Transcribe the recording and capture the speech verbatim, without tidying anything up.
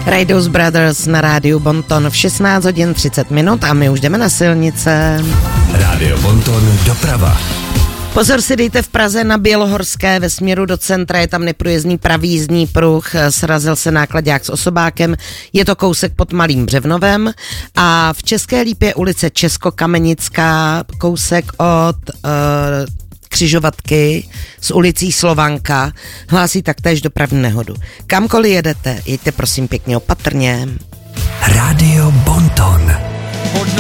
Raidos Brothers na rádiu Bonton v šestnáct hodin třicet minut a my už jdeme na silnice. Rádio Bonton doprava. Pozor si dejte v Praze na Bělohorské ve směru do centra, je tam neprůjezdný pravý jízdní pruh, srazil se náklaďák s osobákem, je to kousek pod Malým Břevnovem a v České Lípě ulice Českokamenická, kousek od uh, křižovatky s ulicí Slovanka, hlásí taktéž dopravní nehodu. Kamkoliv jedete, jeďte prosím pěkně opatrně. Rádio Bonton.